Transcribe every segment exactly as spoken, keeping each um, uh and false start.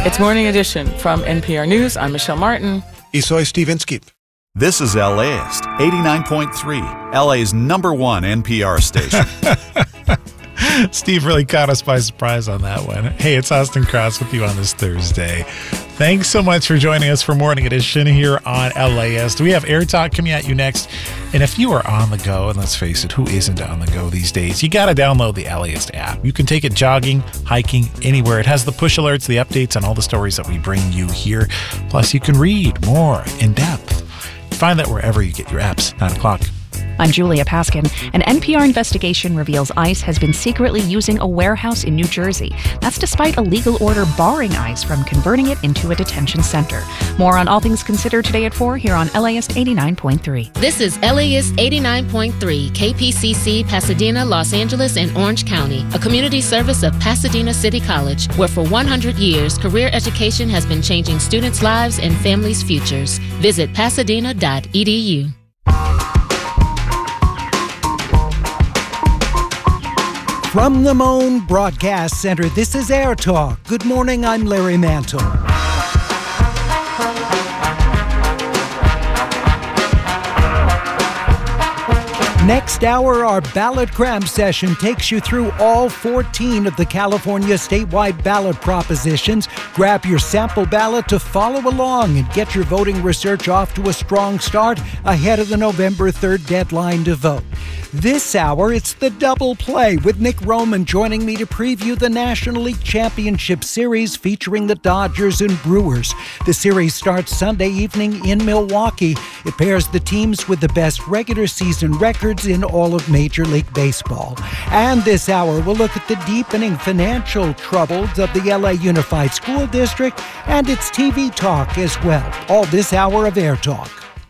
It's Morning Edition from N P R News. I'm Michelle Martin. Y soy Steve Inskeep. This is L Aist, eighty-nine point three, L A's number one N P R station. Steve really caught us by surprise on that one. Hey, it's Austin Krause with you on this Thursday. Thanks so much for joining us for Morning Edition here on LAist. We have Air Talk coming at you next. And if you are on the go, and let's face it, who isn't on the go these days? You got to download the LAist app. You can take it jogging, hiking, anywhere. It has the push alerts, the updates, and all the stories that we bring you here. Plus, you can read more in depth. Find that wherever you get your apps. nine o'clock. I'm Julia Paskin. An N P R investigation reveals ICE has been secretly using a warehouse in New Jersey. That's despite a legal order barring ICE from converting it into a detention center. More on All Things Considered today at four here on LAist eighty-nine point three. This is LAist eighty-nine point three, K P C C, Pasadena, Los Angeles, and Orange County, a community service of Pasadena City College, where for one hundred years, career education has been changing students' lives and families' futures. Visit pasadena dot e d u. From the Moan Broadcast Center, this is Air Talk. Good morning, I'm Larry Mantle. Next hour, our ballot cram session takes you through all fourteen of the California statewide ballot propositions. Grab your sample ballot to follow along and get your voting research off to a strong start ahead of the November third deadline to vote. This hour, it's the double play with Nick Roman joining me to preview the National League Championship Series featuring the Dodgers and Brewers. The series starts Sunday evening in Milwaukee. It pairs the teams with the best regular season records in all of Major League Baseball. And this hour, we'll look at the deepening financial troubles of the L A Unified School District and its T V talk as well. All this hour of Air Talk.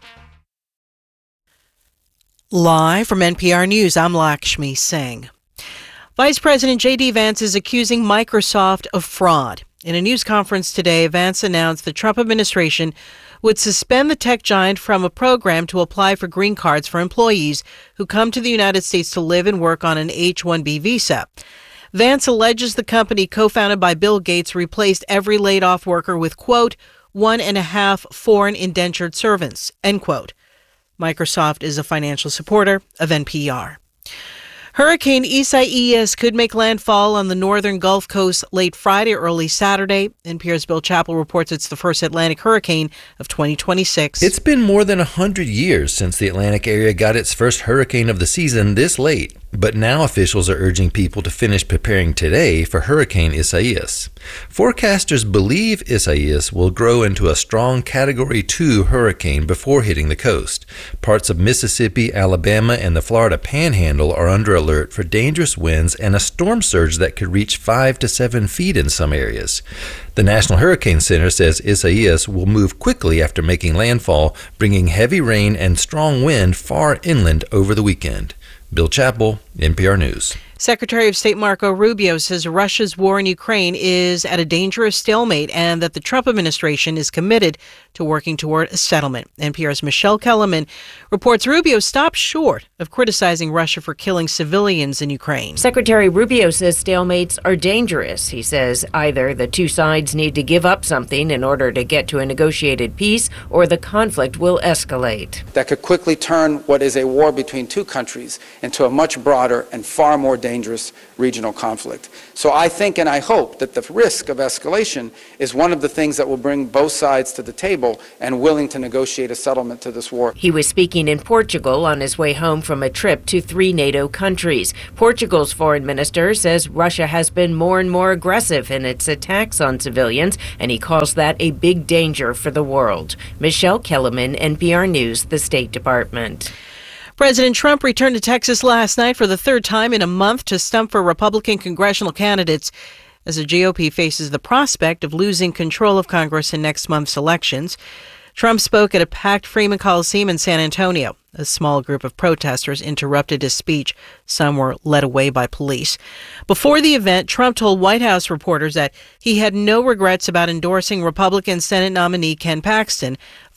Live from N P R News, I'm Lakshmi Singh. Vice President J D. Vance is accusing Microsoft of fraud. In a news conference today, Vance announced the Trump administration would suspend the tech giant from a program to apply for green cards for employees who come to the United States to live and work on an H one B visa. Vance alleges the company co-founded by Bill Gates replaced every laid-off worker with, quote, one and a half foreign indentured servants, end quote. Microsoft is a financial supporter of N P R. Hurricane Isaias could make landfall on the northern Gulf Coast late Friday or early Saturday. N P R's Bill Chappell reports it's the first Atlantic hurricane of twenty twenty-six. It's been more than one hundred years since the Atlantic area got its first hurricane of the season this late. But now officials are urging people to finish preparing today for Hurricane Isaias. Forecasters believe Isaias will grow into a strong Category two hurricane before hitting the coast. Parts of Mississippi, Alabama, and the Florida Panhandle are under alert for dangerous winds and a storm surge that could reach five to seven feet in some areas. The National Hurricane Center says Isaias will move quickly after making landfall, bringing heavy rain and strong wind far inland over the weekend. Bill Chappell, N P R News. Secretary of State Marco Rubio says Russia's war in Ukraine is at a dangerous stalemate and that the Trump administration is committed to working toward a settlement. N P R's Michelle Kellerman reports Rubio stopped short of criticizing Russia for killing civilians in Ukraine. Secretary Rubio says stalemates are dangerous. He says either the two sides need to give up something in order to get to a negotiated peace or the conflict will escalate. That could quickly turn what is a war between two countries into a much broader and far more dangerous regional conflict. So I think and I hope that the risk of escalation is one of the things that will bring both sides to the table and willing to negotiate a settlement to this war. He was speaking in Portugal on his way home from a trip to three NATO countries. Portugal's foreign minister says Russia has been more and more aggressive in its attacks on civilians, and he calls that a big danger for the world. Michelle Kellerman, N P R News, the State Department. President Trump returned to Texas last night for the third time in a month to stump for Republican congressional candidates as the G O P faces the prospect of losing control of Congress in next month's elections. Trump spoke at a packed Freeman Coliseum in San Antonio. A small group of protesters interrupted his speech. Some were led away by police. Before the event, Trump told White House reporters that he had no regrets about endorsing Republican Senate nominee Ken Paxton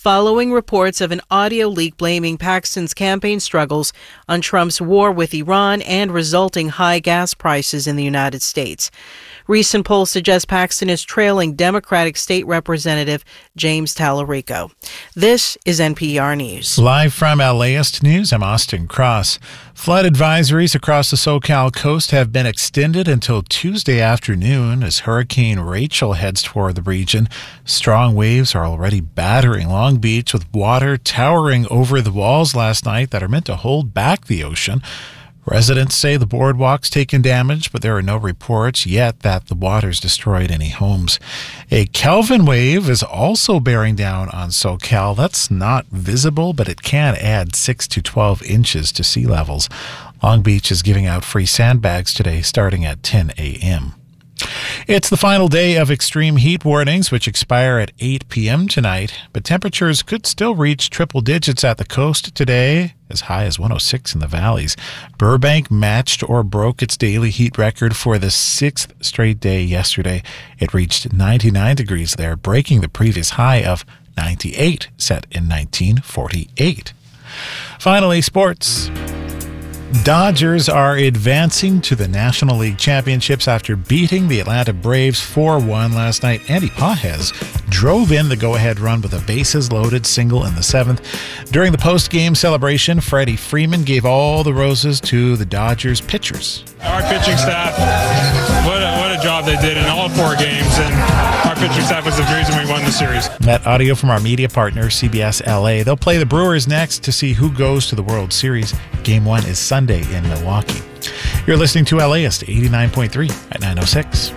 following reports of an audio leak blaming Paxton's campaign struggles on Trump's war with Iran and resulting high gas prices in the United States. Recent polls suggest Paxton is trailing Democratic State Representative James Tallarico. This is N P R News. Live from LAist News, I'm Austin Cross. Flood advisories across the SoCal coast have been extended until Tuesday afternoon as Hurricane Rachel heads toward the region. Strong waves are already battering Long Beach with water towering over the walls last night that are meant to hold back the ocean. Residents say the boardwalk's taken damage, but there are no reports yet that the water's destroyed any homes. A Kelvin wave is also bearing down on SoCal. That's not visible, but it can add six to twelve inches to sea levels. Long Beach is giving out free sandbags today starting at ten a.m. It's the final day of extreme heat warnings, which expire at eight p.m. tonight, but temperatures could still reach triple digits at the coast today, as high as one oh six in the valleys. Burbank matched or broke its daily heat record for the sixth straight day yesterday. It reached ninety-nine degrees there, breaking the previous high of ninety-eight set in nineteen forty-eight. Finally, sports. Dodgers are advancing to the National League Championships after beating the Atlanta Braves four one last night. Andy Pages drove in the go-ahead run with a bases-loaded single in the seventh. During the post-game celebration, Freddie Freeman gave all the roses to the Dodgers pitchers. Our pitching staff, what a, what a job they did in all four games, and our pitching staff was the reason we won the series. That audio from our media partner, C B S L A. They'll play the Brewers next to see who goes to the World Series. Game one is Sunday in Milwaukee. You're listening to LAist eighty-nine point three at nine oh six.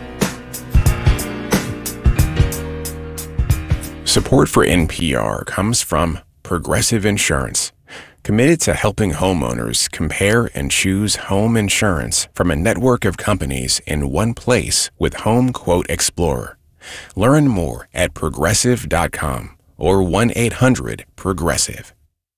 Support for N P R comes from Progressive Insurance, committed to helping homeowners compare and choose home insurance from a network of companies in one place with Home Quote Explorer. Learn more at progressive dot com or one eight hundred progressive.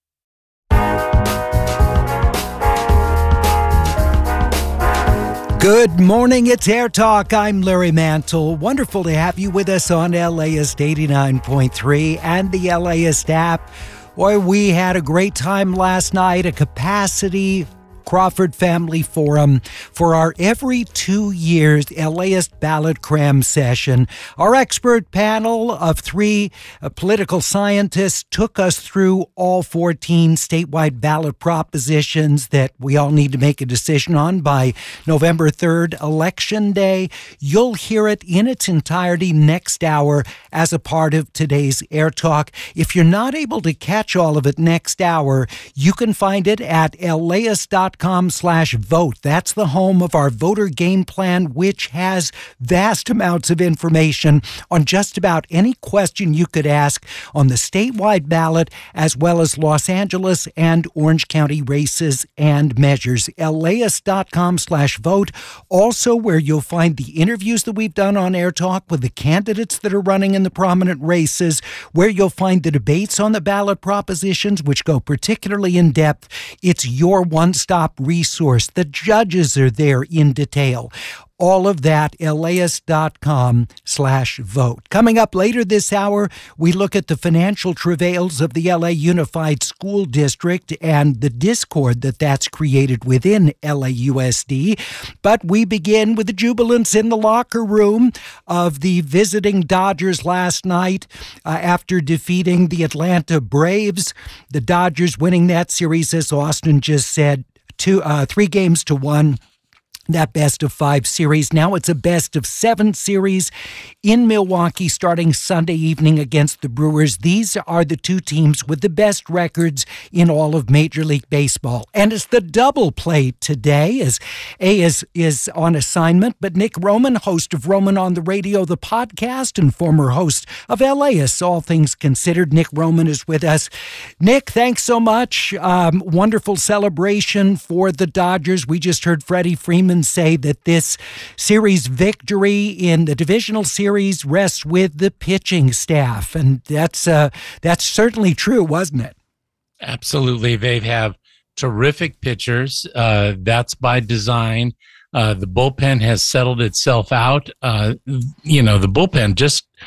Good morning, it's Air Talk. I'm Larry Mantle. Wonderful to have you with us on LAist eighty-nine point three and the LAist app. Boy, we had a great time last night, a capacity Crawford Family Forum for our every two years LAist ballot cram session. Our expert panel of three uh, political scientists took us through all fourteen statewide ballot propositions that we all need to make a decision on by November third, Election Day. You'll hear it in its entirety next hour as a part of today's Air Talk. If you're not able to catch all of it next hour, you can find it at laist dot com slash vote. That's the home of our voter game plan, which has vast amounts of information on just about any question you could ask on the statewide ballot, as well as Los Angeles and Orange County races and measures. laist dot com slash vote. Also, where you'll find the interviews that we've done on Air Talk with the candidates that are running in the prominent races, where you'll find the debates on the ballot propositions, which go particularly in depth. It's your one-stop resource. The judges are there in detail. All of that, laist dot com slash vote. Coming up later this hour, we look at the financial travails of the L A Unified School District and the discord that that's created within L A U S D. But we begin with the jubilance in the locker room of the visiting Dodgers last night uh, after defeating the Atlanta Braves. The Dodgers winning that series, as Austin just said, two, uh, three games to one. That best of five series. Now it's a best of seven series in Milwaukee starting Sunday evening against the Brewers. These are the two teams with the best records in all of Major League Baseball. And it's the double play today as A is, is on assignment, but Nick Roman, host of Roman on the Radio, the podcast, and former host of LAist, All Things Considered. Nick Roman is with us. Nick, thanks so much. Um, wonderful celebration for the Dodgers. We just heard Freddie Freeman say that this series victory in the divisional series rests with the pitching staff, and that's uh, that's certainly true, wasn't it? Absolutely. They have terrific pitchers. Uh, that's by design. Uh, the bullpen has settled itself out. Uh, you know, the bullpen just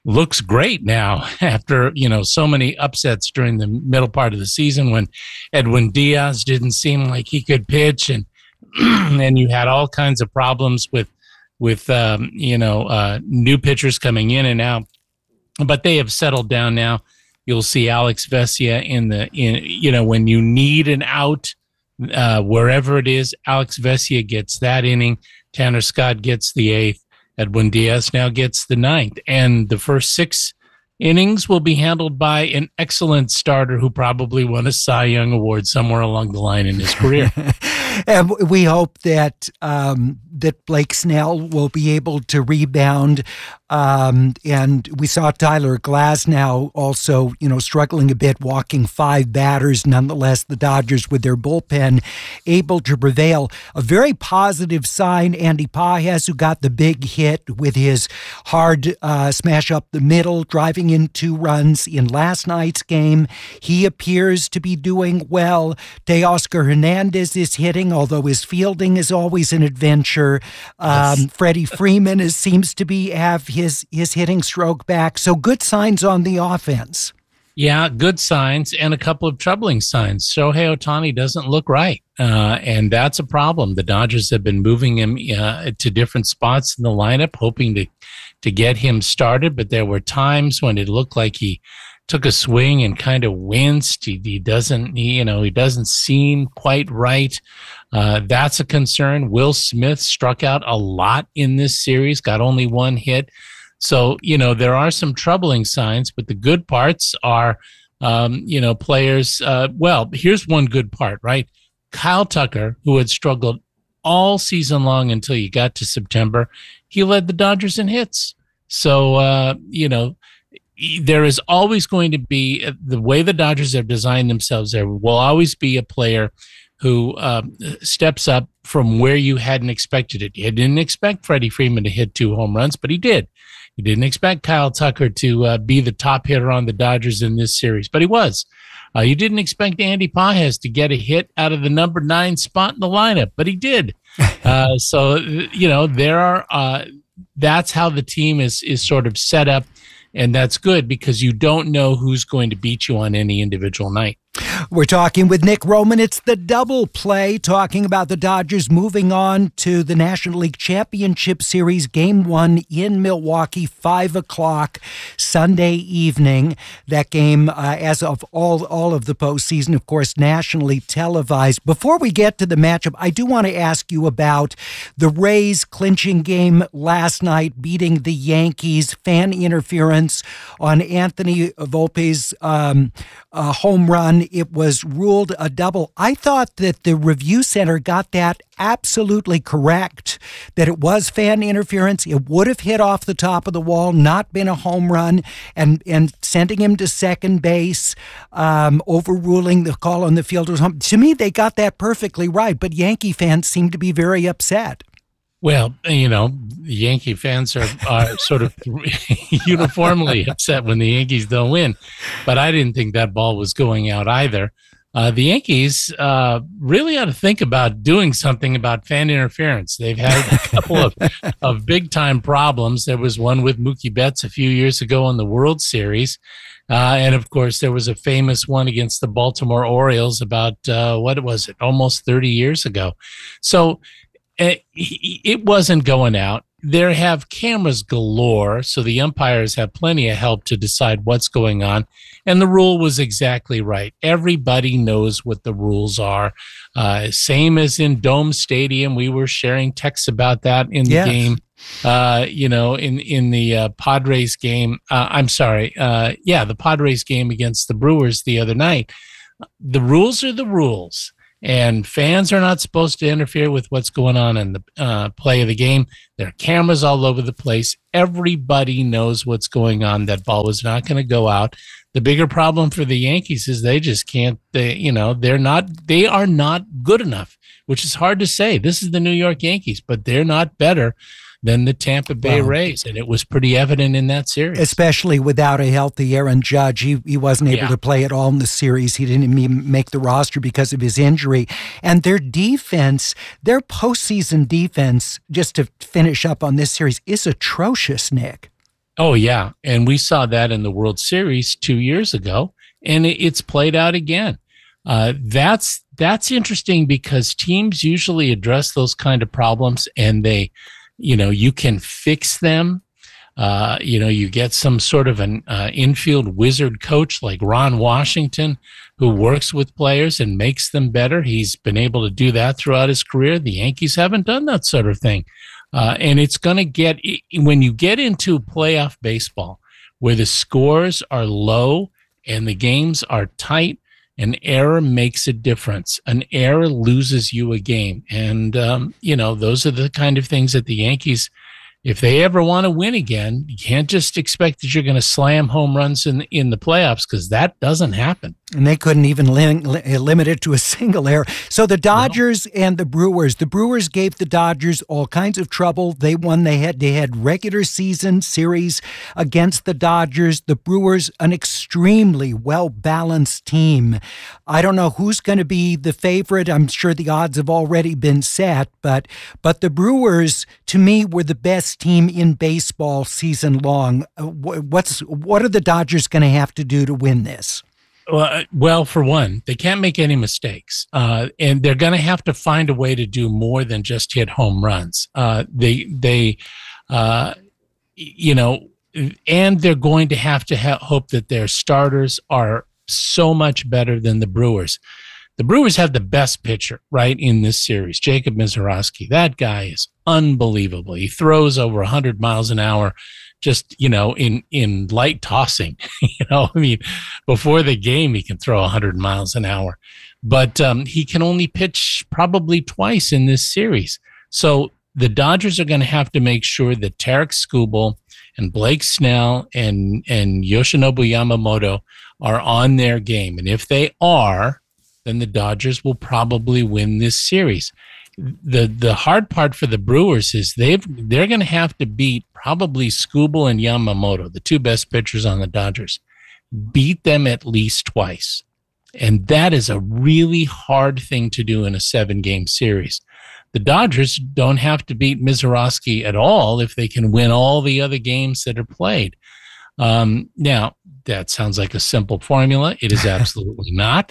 looks great now after, you know, so many upsets during the middle part of the season when Edwin Diaz didn't seem like he could pitch, and and you had all kinds of problems with with um, you know uh, new pitchers coming in and out. But they have settled down now. You'll see Alex Vesia in the in you know when you need an out uh, wherever it is, Alex Vesia gets that inning. Tanner Scott gets the eighth. Edwin Diaz now gets the ninth, and the first six innings will be handled by an excellent starter who probably won a Cy Young Award somewhere along the line in his career. And we hope that um, that Blake Snell will be able to rebound. Um, and we saw Tyler Glasnow also, you know, struggling a bit, walking five batters. Nonetheless, the Dodgers, with their bullpen, able to prevail. A very positive sign, Andy Pages, who got the big hit with his hard uh, smash up the middle, driving in two runs in last night's game. He appears to be doing well. Teoscar Hernandez is hitting, although his fielding is always an adventure. Um, yes. Freddie Freeman is, seems to be have his his hitting stroke back. So good signs on the offense. Yeah, good signs and a couple of troubling signs. Shohei Ohtani doesn't look right, uh, and that's a problem. The Dodgers have been moving him uh, to different spots in the lineup, hoping to to get him started, but there were times when it looked like he took a swing and kind of winced. He, he doesn't, he, you know, he doesn't seem quite right. Uh, that's a concern. Will Smith struck out a lot in this series, got only one hit. So, you know, there are some troubling signs, but the good parts are, um, you know, players. Uh, well, here's one good part, right? Kyle Tucker, who had struggled all season long until you got to September, he led the Dodgers in hits. So, uh, you know, there is always going to be, the way the Dodgers have designed themselves, there will always be a player who um, steps up from where you hadn't expected it. You didn't expect Freddie Freeman to hit two home runs, but he did. You didn't expect Kyle Tucker to uh, be the top hitter on the Dodgers in this series, but he was. Uh, you didn't expect Andy Pages to get a hit out of the number nine spot in the lineup, but he did. Uh, so, you know, there are, uh, that's how the team is is sort of set up. And that's good because you don't know who's going to beat you on any individual night. We're talking with Nick Roman. It's the double play, talking about the Dodgers moving on to the National League Championship Series, Game one in Milwaukee, five o'clock Sunday evening. That game, uh, as of all, all of the postseason, of course, nationally televised. Before we get to the matchup, I do want to ask you about the Rays clinching game last night, beating the Yankees, fan interference on Anthony Volpe's um, uh, home run. It was ruled a double. I thought that the review center got that absolutely correct, that it was fan interference. It would have hit off the top of the wall, not been a home run, and, and sending him to second base, um, overruling the call on the fielder's home. To me, they got that perfectly right, but Yankee fans seem to be very upset. Well, you know, the Yankee fans are, are sort of uniformly upset when the Yankees don't win, but I didn't think that ball was going out either. Uh, the Yankees uh, really ought to think about doing something about fan interference. They've had a couple of, of big-time problems. There was one with Mookie Betts a few years ago in the World Series. Uh, and, of course, there was a famous one against the Baltimore Orioles about, uh, what was it, almost thirty years ago. So it, it wasn't going out. There have cameras galore, so the umpires have plenty of help to decide what's going on. And the rule was exactly right. Everybody knows what the rules are. Uh, same as in Dome Stadium. We were sharing texts about that in the yes. game. Uh, you know, in, in the uh, Padres game. Uh, I'm sorry. Uh, yeah, the Padres game against the Brewers the other night. The rules are the rules. And fans are not supposed to interfere with what's going on in the uh, play of the game. There are cameras all over the place. Everybody knows what's going on. That ball was not going to go out. The bigger problem for the Yankees is they just can't, they, you know, they're not, they are not good enough, which is hard to say. This is the New York Yankees, but they're not better than the Tampa Bay well, Rays, and it was pretty evident in that series. Especially without a healthy Aaron Judge. He, he wasn't able yeah. to play at all in the series. He didn't even make the roster because of his injury. And their defense, their postseason defense, just to finish up on this series, is atrocious, Nick. Oh, yeah. And we saw that in the World Series two years ago, and it's played out again. Uh, that's that's interesting because teams usually address those kind of problems, and they, you know, you can fix them. Uh, you know, you get some sort of an uh, infield wizard coach like Ron Washington who works with players and makes them better. He's been able to do that throughout his career. The Yankees haven't done that sort of thing. Uh, and it's going to get, when you get into playoff baseball where the scores are low and the games are tight, an error makes a difference. An error loses you a game. And, um, you know, those are the kind of things that the Yankees, if they ever want to win again, you can't just expect that you're going to slam home runs in, in the playoffs, because that doesn't happen. And they couldn't even lim- limit it to a single error. So the Dodgers no. and the Brewers, the Brewers gave the Dodgers all kinds of trouble. They won. They had they had regular season series against the Dodgers. The Brewers, an extremely well-balanced team. I don't know who's going to be the favorite. I'm sure the odds have already been set, but but the Brewers, to me, were the best team in baseball season long. What's what are the Dodgers going to have to do to win this? Well, well, for one, they can't make any mistakes, uh, and they're going to have to find a way to do more than just hit home runs. Uh, they, they, uh, you know, and they're going to have to ha- hope that their starters are so much better than the Brewers. The Brewers have the best pitcher, right, in this series, Jacob Misiorowski. That guy is unbelievable. He throws over one hundred miles an hour. Just, you know, in, in light tossing, you know, I mean, before the game, he can throw one hundred miles an hour, but um, he can only pitch probably twice in this series. So the Dodgers are going to have to make sure that Tarik Skubal and Blake Snell and, and Yoshinobu Yamamoto are on their game. And if they are, then the Dodgers will probably win this series. The the hard part for the Brewers is they've they're going to have to beat probably Skubal and Yamamoto, the two best pitchers on the Dodgers, beat them at least twice. And that is a really hard thing to do in a seven-game series. The Dodgers don't have to beat Misiorowski at all if they can win all the other games that are played. Um, now, that sounds like a simple formula. It is absolutely not.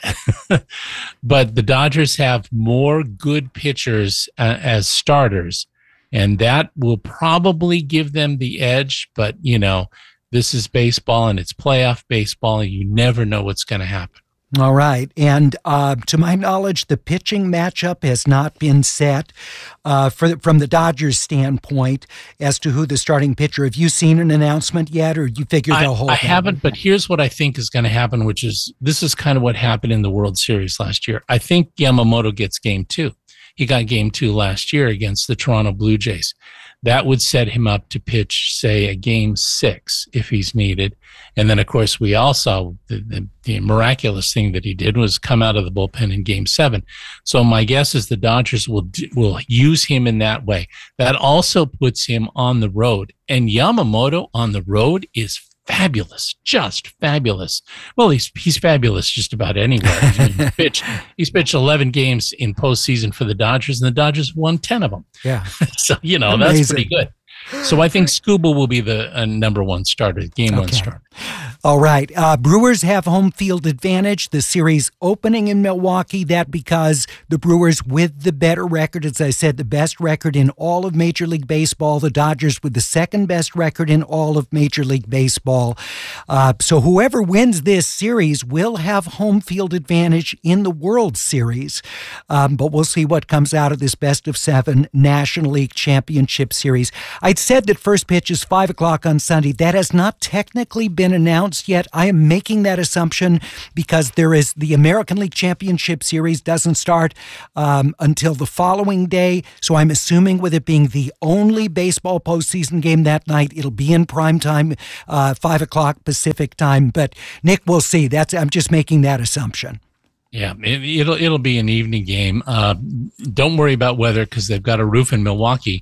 But the Dodgers have more good pitchers uh, as starters, and that will probably give them the edge. But, you know, this is baseball, and it's playoff baseball, and you never know what's going to happen. All right. And uh, to my knowledge, the pitching matchup has not been set uh, for, from the Dodgers' standpoint as to who the starting pitcher. Have you seen an announcement yet, or you figure they'll hold? I haven't, but here's what I think is going to happen, which is this is kind of what happened in the World Series last year. I think Yamamoto gets game two. He got game two last year against the Toronto Blue Jays. That would set him up to pitch, say, a game six if he's needed. And then, of course, we all saw the, the, the miraculous thing that he did was come out of the bullpen in game seven. So my guess is the Dodgers will will use him in that way. That also puts him on the road. And Yamamoto on the road is fabulous, just fabulous. Well, he's he's fabulous just about anywhere. He's pitched, he's pitched eleven games in postseason for the Dodgers, and the Dodgers won ten of them. Yeah. So, you know, Amazing. That's pretty good. So I think Skubal will be the uh, number one starter, game okay. one starter. All right. Uh, Brewers have home field advantage. The series opening in Milwaukee, that because the Brewers with the better record, as I said, the best record in all of Major League Baseball. The Dodgers with the second best record in all of Major League Baseball. Uh, so whoever wins this series will have home field advantage in the World Series. Um, but we'll see what comes out of this best of seven National League Championship Series. I'd said that first pitch is five o'clock on Sunday. That has not technically been announced yet. I am making that assumption because there is the American League Championship Series doesn't start um, until the following day. So I'm assuming with it being the only baseball postseason game that night, it'll be in prime time, uh, five o'clock Pacific time. But Nick, we'll see. That's I'm just making that assumption. Yeah, it, it'll it'll be an evening game. Uh, don't worry about weather because they've got a roof in Milwaukee.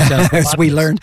As we learned.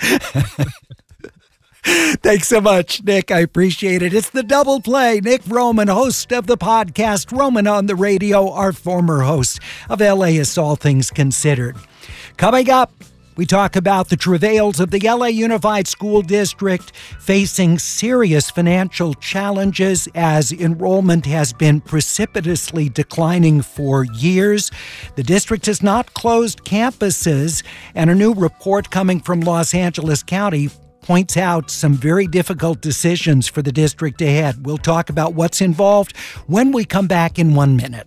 Thanks so much, Nick. I appreciate it. It's the Double Play. Nick Roman, host of the podcast Roman on the Radio, our former host of L A is All Things Considered. Coming up, We talk about the travails of the L A Unified School District facing serious financial challenges as enrollment has been precipitously declining for years. The district has not closed campuses, and a new report coming from Los Angeles County points out some very difficult decisions for the district ahead. We'll talk about what's involved when we come back in one minute.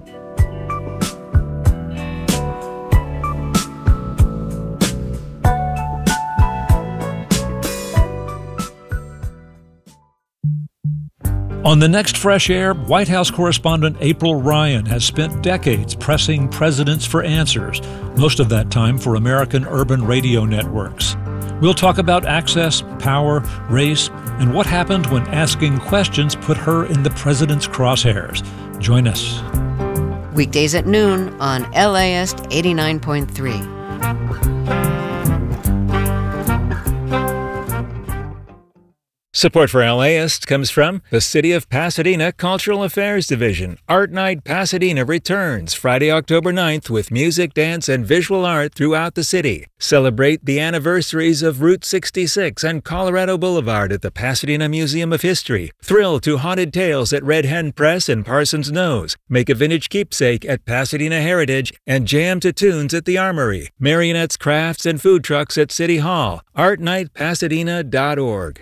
On the next Fresh Air, White House correspondent April Ryan has spent decades pressing presidents for answers, most of that time for American urban radio networks. We'll talk about access, power, race, and what happened when asking questions put her in the president's crosshairs. Join us. Weekdays at noon on L A S eighty-nine point three. Support for LAist comes from the City of Pasadena Cultural Affairs Division. Art Night Pasadena returns Friday, October ninth with music, dance, and visual art throughout the city. Celebrate the anniversaries of Route sixty-six and Colorado Boulevard at the Pasadena Museum of History. Thrill to haunted tales at Red Hen Press and Parsons Nose. Make a vintage keepsake at Pasadena Heritage and jam to tunes at the Armory. Marionettes, crafts, and food trucks at City Hall. art night pasadena dot org.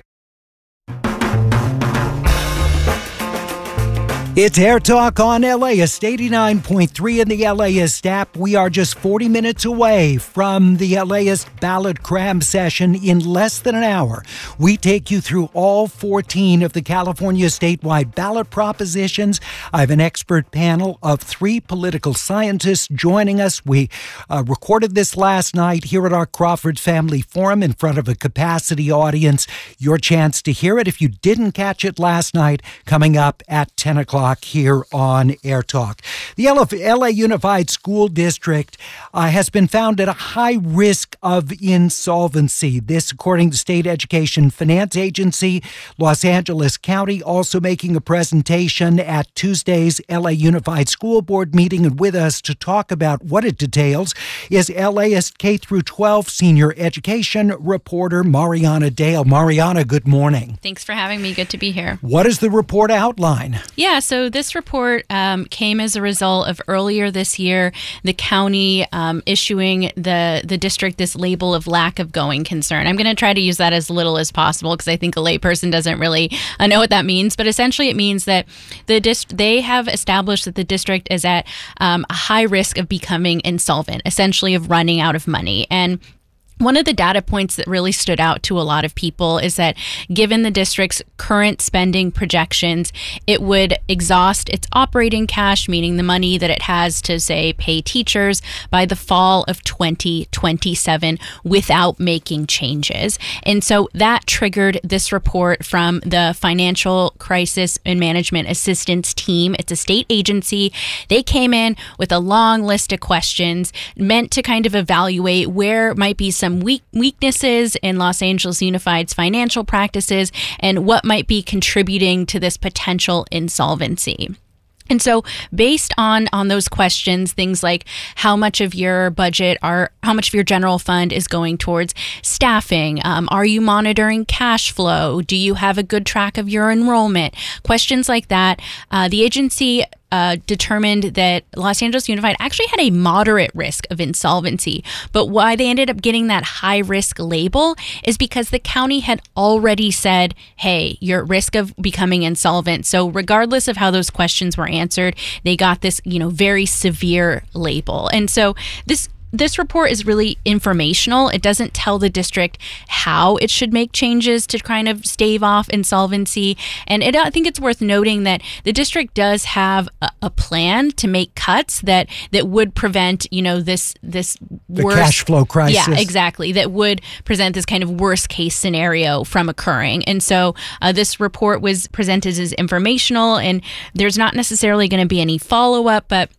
It's Air Talk on LAist eighty-nine point three in the LAist app. We are just forty minutes away from the LAist ballot cram session. In less than an hour, we take you through all fourteen of the California statewide ballot propositions. I have an expert panel of three political scientists joining us. We uh, recorded this last night here at our Crawford Family Forum in front of a capacity audience. Your chance to hear it if you didn't catch it last night, coming up at ten o'clock. Here on Air Talk. The L A Unified School District uh, has been found at a high risk of insolvency. This, according to State Education Finance Agency. Los Angeles County also making a presentation at Tuesday's L A Unified School Board meeting. And with us to talk about what it details is LAist K through twelve senior education reporter Mariana Dale. Mariana, good morning. Thanks for having me. Good to be here. What does the report outline? Yeah, so So this report um, came as a result of earlier this year, the county um, issuing the, the district this label of lack of going concern. I'm going to try to use that as little as possible because I think a layperson doesn't really uh, know what that means. But essentially it means that the dist- they have established that the district is at um, a high risk of becoming insolvent, essentially of running out of money. And one of the data points that really stood out to a lot of people is that given the district's current spending projections, it would exhaust its operating cash, meaning the money that it has to, say, pay teachers by the fall of twenty twenty-seven without making changes. And so that triggered this report from the Financial Crisis and Management Assistance Team. It's a state agency. They came in with a long list of questions meant to kind of evaluate where might be some Some weak weaknesses in Los Angeles Unified's financial practices and what might be contributing to this potential insolvency. And so based on, on those questions, things like how much of your budget are, how much of your general fund is going towards staffing? Um, are you monitoring cash flow? Do you have a good track of your enrollment? Questions like that. Uh, the agency Uh, determined that Los Angeles Unified actually had a moderate risk of insolvency. But why they ended up getting that high risk label is because the county had already said, hey, you're at risk of becoming insolvent. So regardless of how those questions were answered, they got this, you know, very severe label. And so this This report is really informational. It doesn't tell the district how it should make changes to kind of stave off insolvency. And it, I think it's worth noting that the district does have a, a plan to make cuts that that would prevent, you know, this this the worst, cash flow crisis. Yeah, exactly. That would present this kind of worst case scenario from occurring. And so uh, this report was presented as informational, and there's not necessarily going to be any follow up, but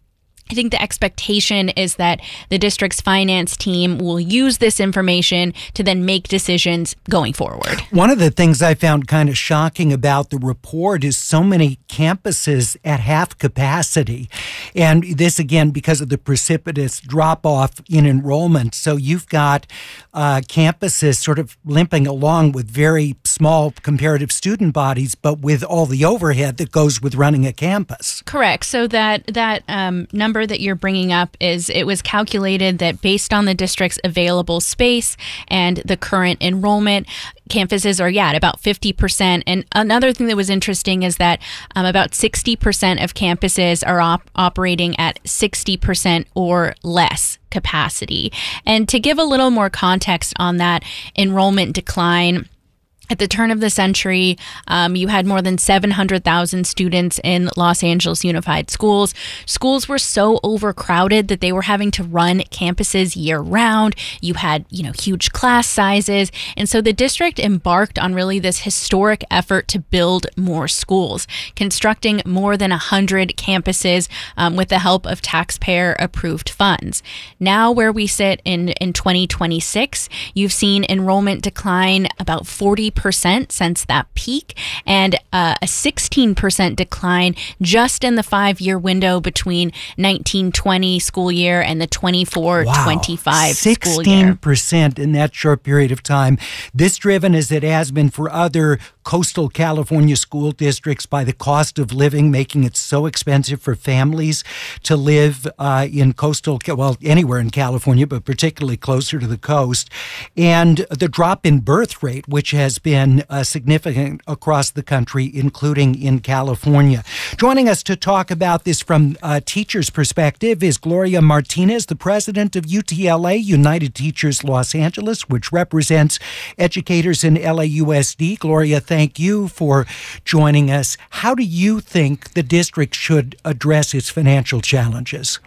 I think the expectation is that the district's finance team will use this information to then make decisions going forward. One of the things I found kind of shocking about the report is so many campuses at half capacity. And this, again, because of the precipitous drop-off in enrollment. So you've got uh, campuses sort of limping along with very small comparative student bodies, but with all the overhead that goes with running a campus. Correct. So that, that um, number that you're bringing up is it was calculated that based on the district's available space and the current enrollment, campuses are, yeah, at about fifty percent. And another thing that was interesting is that um, about sixty percent of campuses are op- operating at sixty percent or less capacity. And to give a little more context on that enrollment decline, at the turn of the century, um, you had more than seven hundred thousand students in Los Angeles Unified Schools. Schools were so overcrowded that they were having to run campuses year round. You had, you know, huge class sizes. And so the district embarked on really this historic effort to build more schools, constructing more than one hundred campuses um, with the help of taxpayer-approved funds. Now, where we sit in, in twenty twenty-six, you've seen enrollment decline about forty percent since that peak, and uh, a sixteen percent decline just in the five-year window between nineteen twenty school year and the twenty-four twenty-five school year. sixteen percent in that short period of time. This driven, as it has been for other coastal California school districts, by the cost of living, making it so expensive for families to live uh, in coastal, well, anywhere in California, but particularly closer to the coast, and the drop in birth rate, which has been uh, significant across the country, including in California. Joining us to talk about this from a teacher's perspective is Gloria Martinez, the president of U T L A, United Teachers Los Angeles, which represents educators in L A U S D. Gloria, thank you for joining us. How do you think the district should address its financial challenges?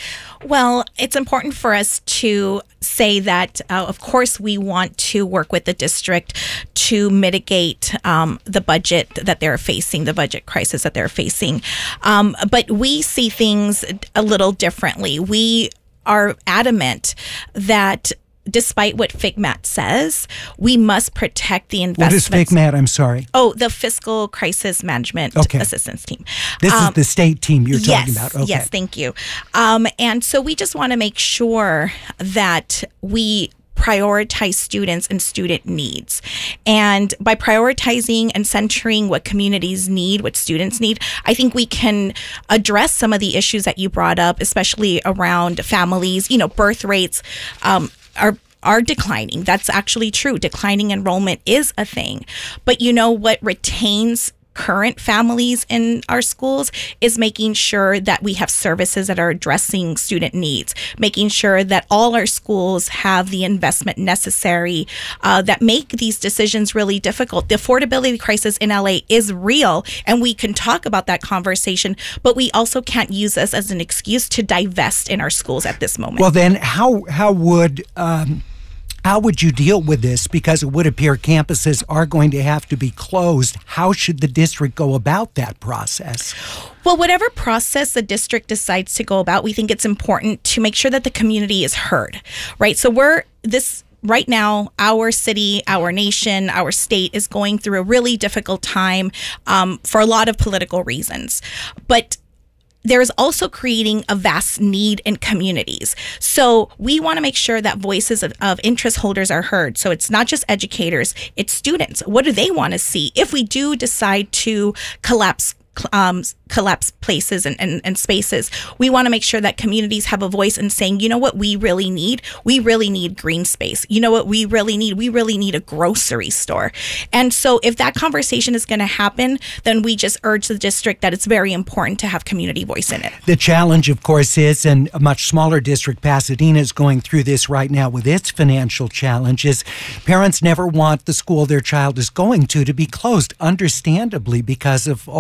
Well, it's important for us to say that, uh, of course, we want to work with the district to mitigate um, the budget that they're facing, the budget crisis that they're facing. Um, but we see things a little differently. We are adamant that despite what FIGMAT says, we must protect the investments. What is FIGMAT? I'm sorry. Oh, the Fiscal Crisis Management okay. Assistance Team. This um, is the state team you're yes, talking about. Okay. Yes, thank you. Um, and so we just want to make sure that we prioritize students and student needs. And by prioritizing and centering what communities need, what students need, I think we can address some of the issues that you brought up, especially around families, you know, birth rates, um, are are declining. That's actually true. Declining enrollment is a thing. But you know what retains current families in our schools is making sure that we have services that are addressing student needs, making sure that all our schools have the investment necessary uh, that make these decisions really difficult. The affordability crisis in L A is real, and we can talk about that conversation, but we also can't use this as an excuse to divest in our schools at this moment. Well, then how, how would... Um How would you deal with this? Because it would appear campuses are going to have to be closed. How should the district go about that process? Well, whatever process the district decides to go about, we think it's important to make sure that the community is heard, right? So we're this right now, our city, our nation, our state is going through a really difficult time um, for a lot of political reasons. But there is also creating a vast need in communities. So we want to make sure that voices of, of interest holders are heard. So it's not just educators, it's students. What do they want to see? If we do decide to collapse Um, collapse places and, and, and spaces, we want to make sure that communities have a voice in saying, you know what we really need? We really need green space. You know what we really need? We really need a grocery store. And so if that conversation is going to happen, then we just urge the district that it's very important to have community voice in it. The challenge, of course, is, and a much smaller district, Pasadena, is going through this right now with its financial challenges. Parents never want the school their child is going to to be closed, understandably, because of all the deep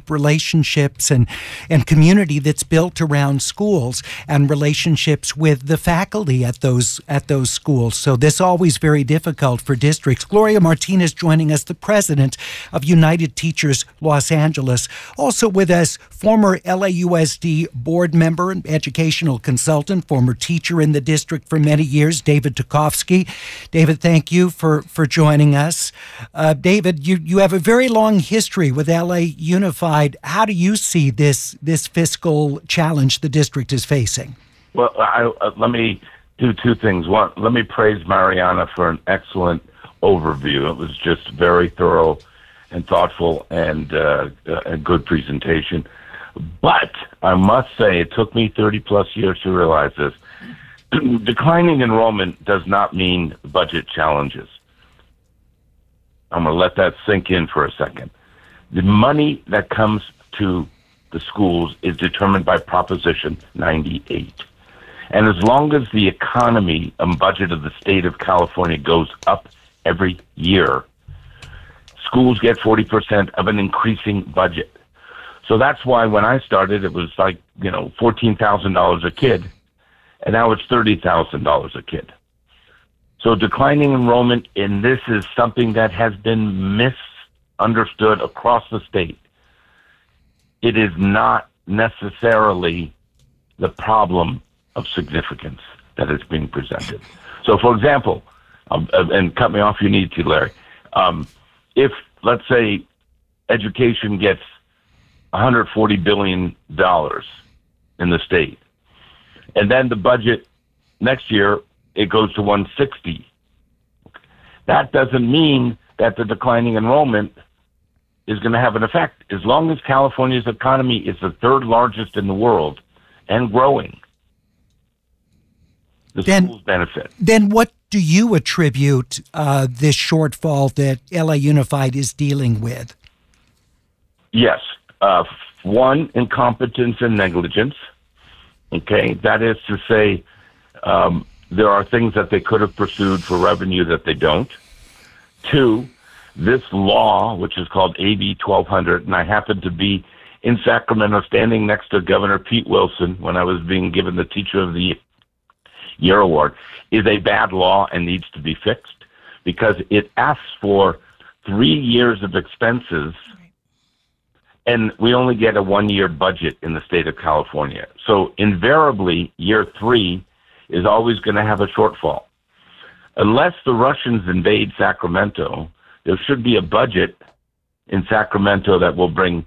of relationships and, and community that's built around schools and relationships with the faculty at those at those schools. So this is always very difficult for districts. Gloria Martinez joining us, the president of United Teachers Los Angeles. Also with us, former L A U S D board member and educational consultant, former teacher in the district for many years, David Tukovsky. David, thank you for, for joining us. Uh, David, you, you have a very long history with L A Unified. How do you see this this fiscal challenge the district is facing? Well, I, uh, let me do two things. One, let me praise Mariana for an excellent overview. It was just very thorough and thoughtful and uh, a good presentation. But I must say, it took me thirty plus years to realize this. Declining enrollment does not mean budget challenges. I'm going to let that sink in for a second. The money that comes to the schools is determined by Proposition ninety-eight. And as long as the economy and budget of the state of California goes up every year, schools get forty percent of an increasing budget. So that's why when I started, it was like, you know, fourteen thousand dollars a kid, and now it's thirty thousand dollars a kid. So declining enrollment, and this is something that has been misunderstood across the state. It is not necessarily the problem of significance that is being presented. So, for example, um, and cut me off if you need to, Larry, um, if, let's say, education gets one hundred forty billion dollars in the state, and then the budget next year, it goes to one hundred sixty. That doesn't mean that the declining enrollment is going to have an effect. As long as California's economy is the third largest in the world and growing, the then, schools benefit. Then what do you attribute uh, this shortfall that L A Unified is dealing with? Yes. Uh, one, incompetence and negligence. Okay, that is to say, um, there are things that they could have pursued for revenue that they don't. Two, this law, which is called A B twelve hundred, and I happened to be in Sacramento standing next to Governor Pete Wilson when I was being given the Teacher of the Year award, is a bad law and needs to be fixed because it asks for three years of expenses, and we only get a one-year budget in the state of California. So invariably, year three is always going to have a shortfall. Unless the Russians invade Sacramento, there should be a budget in Sacramento that will bring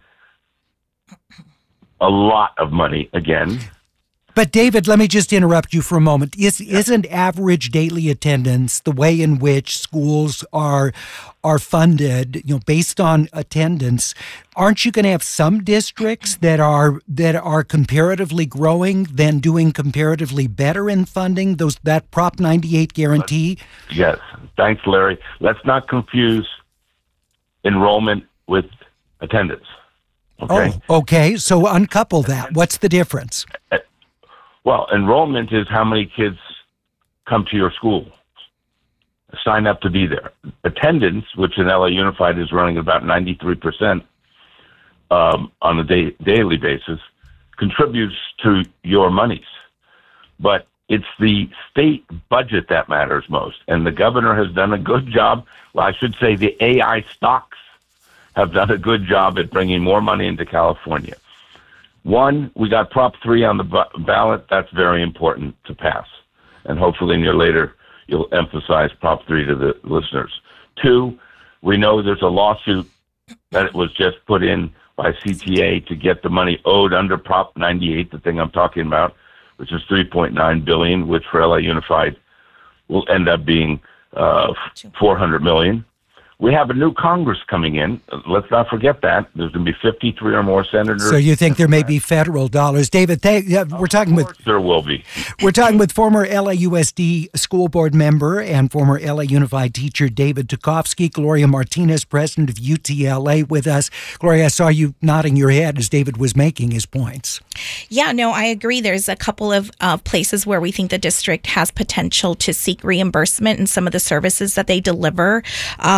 a lot of money again. But David, let me just interrupt you for a moment. Is, isn't average daily attendance the way in which schools are are funded, you know, based on attendance? Aren't you going to have some districts that are that are comparatively growing, then doing comparatively better in funding? Those that Prop ninety-eight guarantee. Yes, thanks, Larry. Let's not confuse enrollment with attendance. Okay. Oh, okay. So uncouple that. What's the difference? Well, enrollment is how many kids come to your school, sign up to be there. Attendance, which in L A Unified is running about ninety-three percent um, on a day, daily basis, contributes to your monies. But it's the state budget that matters most. And the governor has done a good job. Well, I should say the A I stocks have done a good job at bringing more money into California. One, we got Prop three on the b- ballot. That's very important to pass. And hopefully in your later, you'll emphasize Prop three to the listeners. Two, we know there's a lawsuit that it was just put in by C T A to get the money owed under Prop ninety-eight, the thing I'm talking about, which is three point nine billion dollars, which for L A Unified will end up being uh, four hundred million dollars. We have a new Congress coming in. Let's not forget that. There's going to be fifty-three or more senators. So you think there may be federal dollars. David, they, yeah, we're talking with... There will be. We're talking with former L A U S D school board member and former L A Unified teacher David Tukovsky. Gloria Martinez, president of U T L A, with us. Gloria, I saw you nodding your head as David was making his points. Yeah, no, I agree. There's a couple of uh, places where we think the district has potential to seek reimbursement in some of the services that they deliver. Um,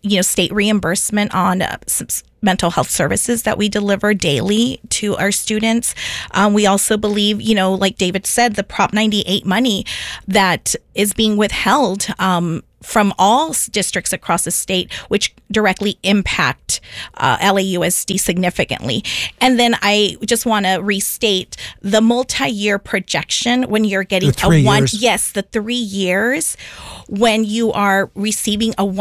you know, state reimbursement on uh, mental health services that we deliver daily to our students. Um, we also believe, you know, like David said, the Prop ninety-eight money that is being withheld um, from all districts across the state, which directly impact uh, L A U S D significantly. And then I just want to restate the multi-year projection when you're getting The three a one, years. yes, the three years when you are receiving a one